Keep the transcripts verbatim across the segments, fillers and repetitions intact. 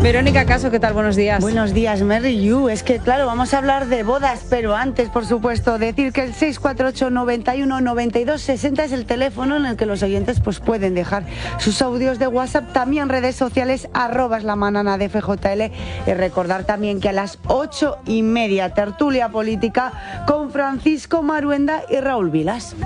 Verónica Caso, ¿qué tal? Buenos días. Buenos días, Merry You. Es que, claro, vamos a hablar de bodas, pero antes, por supuesto, decir que el seis cuatro ocho, noventa y uno, noventa y dos, sesenta es el teléfono en el que los oyentes pues pueden dejar sus audios de WhatsApp, también redes sociales, arrobas la manana de F J L. Y recordar también que a las ocho y media, tertulia política con Francisco Maruenda y Raúl Vilas.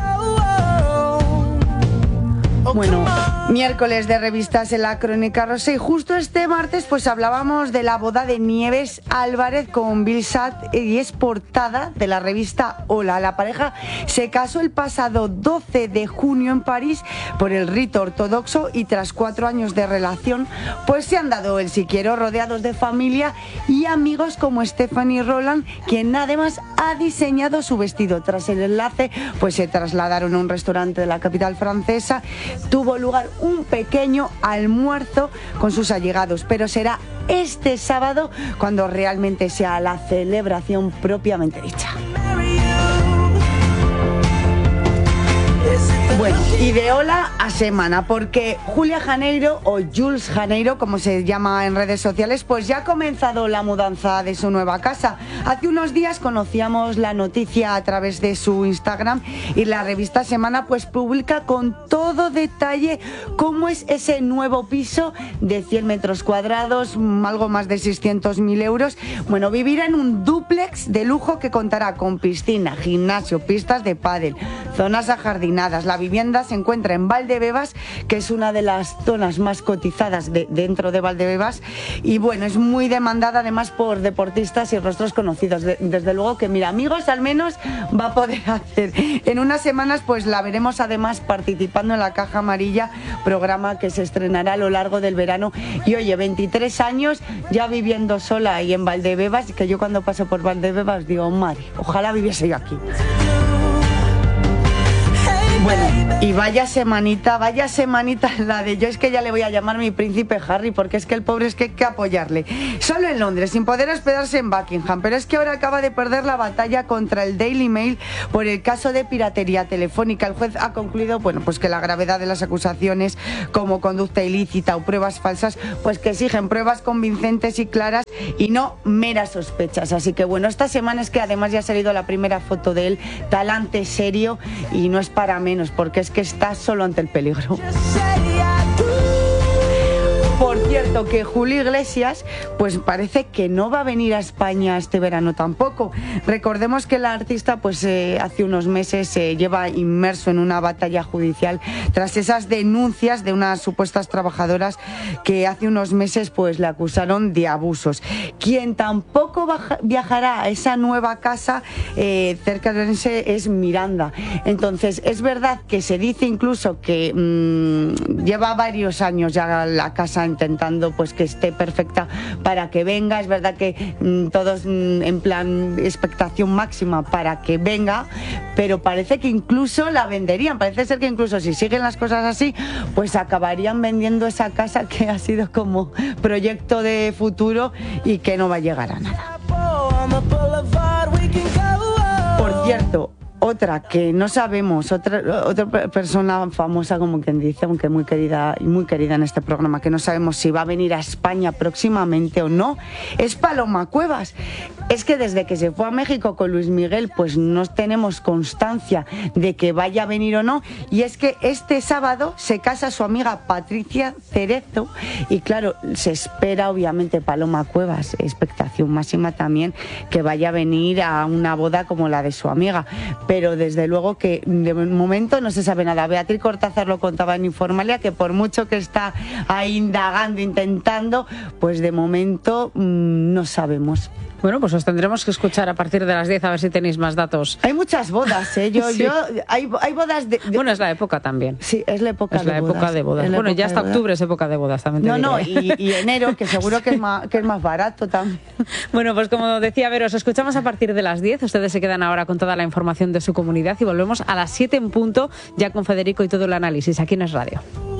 Bueno, miércoles de revistas en la Crónica Rosa, y justo este martes pues hablábamos de la boda de Nieves Álvarez con Bill Satt, y es portada de la revista Hola. La pareja se casó el pasado doce de junio en París por el rito ortodoxo, y tras cuatro años de relación pues se han dado el si quiero, rodeados de familia y amigos como Stephanie Roland, quien además ha diseñado su vestido. Tras el enlace pues se trasladaron a un restaurante de la capital francesa. Tuvo lugar un pequeño almuerzo con sus allegados, pero será este sábado cuando realmente sea la celebración propiamente dicha. Bueno, y de hola a semana, porque Julia Janeiro, o Jules Janeiro, como se llama en redes sociales, pues ya ha comenzado la mudanza de su nueva casa. Hace unos días conocíamos la noticia a través de su Instagram, y la revista Semana pues publica con todo detalle cómo es ese nuevo piso de cien metros cuadrados, algo más de seiscientos mil euros. Bueno, vivirá en un dúplex de lujo que contará con piscina, gimnasio, pistas de pádel, zonas ajardinadas. La vivienda se encuentra en Valdebebas, que es una de las zonas más cotizadas de, dentro de Valdebebas, y bueno, es muy demandada además por deportistas y rostros conocidos. De, desde luego que, mira, amigos al menos va a poder hacer. En unas semanas pues la veremos además participando en La Caja Amarilla, programa que se estrenará a lo largo del verano. Y oye, veintitrés años ya viviendo sola ahí en Valdebebas, que yo cuando paso por Valdebebas digo, madre, ojalá viviese yo aquí. Bueno, y vaya semanita, vaya semanita la de yo, es que ya le voy a llamar mi príncipe Harry, porque es que el pobre es que hay que apoyarle. Solo en Londres, sin poder hospedarse en Buckingham, pero es que ahora acaba de perder la batalla contra el Daily Mail por el caso de piratería telefónica. El juez ha concluido, bueno, pues que la gravedad de las acusaciones, como conducta ilícita o pruebas falsas, pues que exigen pruebas convincentes y claras y no meras sospechas. Así que bueno, esta semana es que además ya ha salido la primera foto de él, talante serio, y no es para menos, porque es que está solo ante el peligro. Por cierto, que Julio Iglesias pues parece que no va a venir a España este verano tampoco. Recordemos que el artista pues eh, hace unos meses se eh, lleva inmerso en una batalla judicial tras esas denuncias de unas supuestas trabajadoras que hace unos meses pues le acusaron de abusos. Quien tampoco baja, viajará a esa nueva casa eh, cerca de Orense es Miranda. Entonces es verdad que se dice incluso que mmm, lleva varios años ya la casa intentando pues que esté perfecta para que venga. Es verdad que mmm, todos mmm, en plan expectación máxima para que venga, pero parece que incluso la venderían. Parece ser que incluso si siguen las cosas así, pues acabarían vendiendo esa casa que ha sido como proyecto de futuro y que no va a llegar a nada. Por cierto, otra que no sabemos, otra, otra persona famosa, como quien dice, aunque muy querida y muy querida en este programa, que no sabemos si va a venir a España próximamente o no, es Paloma Cuevas. Es que desde que se fue a México con Luis Miguel, pues no tenemos constancia de que vaya a venir o no. Y es que este sábado se casa su amiga Patricia Cerezo, y claro, se espera obviamente Paloma Cuevas, expectación máxima también, que vaya a venir a una boda como la de su amiga. Pero desde luego que de momento no se sabe nada. Beatriz Cortázar lo contaba en Informalia, que por mucho que está ahí indagando, intentando, pues de momento mmm, no sabemos. Bueno, pues os tendremos que escuchar a partir de las diez a ver si tenéis más datos. Hay muchas bodas, ¿eh? Yo, sí. yo, hay, hay bodas de, de... Bueno, es la época también. Sí, es la época es de la bodas. época de bodas. Bueno, ya hasta octubre es época de bodas también. Te no, diré. no, y, y enero, que seguro sí. que, es más, que es más barato también. Bueno, pues como decía Vero, os escuchamos a partir de las diez. Ustedes se quedan ahora con toda la información de su comunidad y volvemos a las siete en punto, ya con Federico y todo el análisis aquí en Es Radio.